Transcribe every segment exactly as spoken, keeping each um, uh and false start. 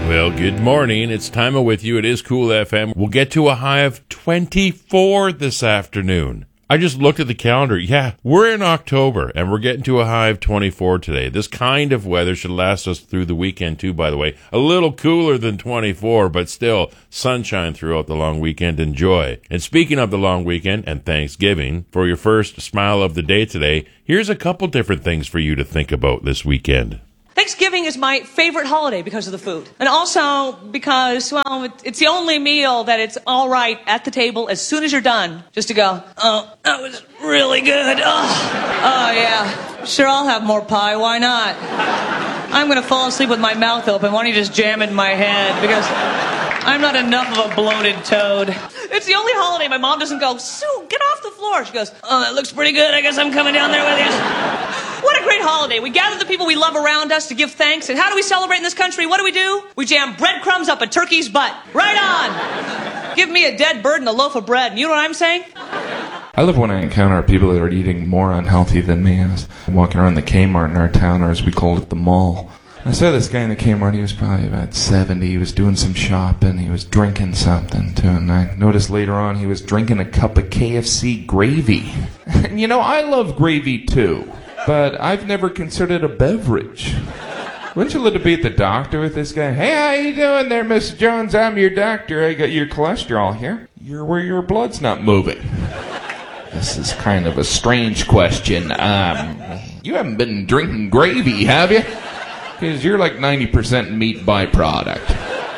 Well, good morning. It's Timo with you. It is Cool F M. We'll get to a high of twenty-four this afternoon. I just looked at the calendar. Yeah, we're in October, and we're getting to a high of twenty-four today. This kind of weather should last us through the weekend, too, by the way. A little cooler than twenty-four, but still sunshine throughout the long weekend. Enjoy. And speaking of the long weekend and Thanksgiving, for your first smile of the day today, here's a couple different things for you to think about this weekend. Thanksgiving is my favorite holiday because of the food. And also because, well, it's the only meal that it's all right at the table as soon as you're done. Just to go, oh, that was really good. Oh, oh yeah. Sure, I'll have more pie. Why not? I'm going to fall asleep with my mouth open. Why don't you just jam it in my head? Because I'm not enough of a bloated toad. It's the only holiday my mom doesn't go, Sue, get off the floor. She goes, oh, that looks pretty good. I guess I'm coming down there with you. What a great holiday. We gather the people we love around us to give thanks. And how do we celebrate in this country? What do we do? We jam breadcrumbs up a turkey's butt. Right on. Give me a dead bird and a loaf of bread. You know what I'm saying? I love when I encounter people that are eating more unhealthy than me. I was walking around the Kmart in our town, or as we called it, the mall. I saw this guy in the Kmart. He was probably about seventy. He was doing some shopping. He was drinking something, too. And I noticed later on he was drinking a cup of K F C gravy. And, you know, I love gravy, too. But I've never considered it a beverage. Wouldn't you love to be at the doctor with this guy? Hey, how you doing there, Miss Jones? I'm your doctor. I got your cholesterol here. You're where your blood's not moving. This is kind of a strange question. Um, you haven't been drinking gravy, have you? Because you're like ninety percent meat byproduct.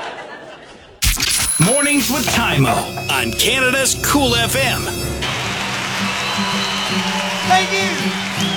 Mornings with Timo on Canada's Cool F M. Thank you.